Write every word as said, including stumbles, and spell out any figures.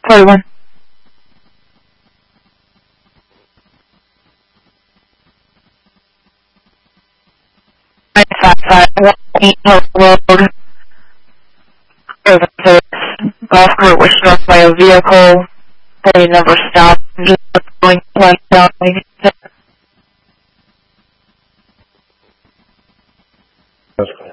forty-one. nine five five one eight Hill Road. Services. Golf cart was struck by a vehicle. They never stopped. Just going like down. That's cool.